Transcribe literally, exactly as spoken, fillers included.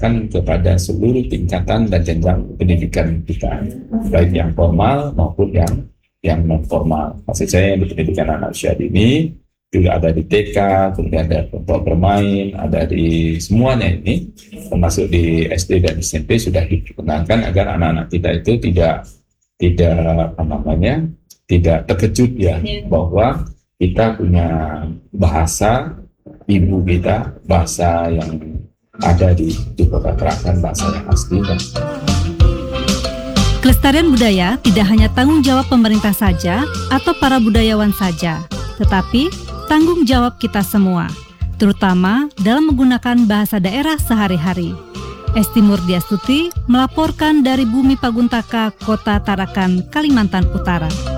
dilaksanakan kepada seluruh tingkatan dan jenjang pendidikan kita, baik yang formal maupun yang yang non formal. Maksud saya yang di pendidikan anak usia dini juga ada di T K, kemudian ada kelompok bermain, ada di semuanya ini, termasuk di S D dan S M P sudah diperkenalkan agar anak-anak kita itu tidak tidak apa namanya tidak terkejut ya bahwa kita punya bahasa ibu kita, bahasa yang ada di di kota Tarakan, bahasa yang asli. Kelestarian budaya tidak hanya tanggung jawab pemerintah saja atau para budayawan saja, tetapi tanggung jawab kita semua, terutama dalam menggunakan bahasa daerah sehari-hari. Esti Murdiastuti melaporkan dari Bumi Paguntaka, Kota Tarakan, Kalimantan Utara.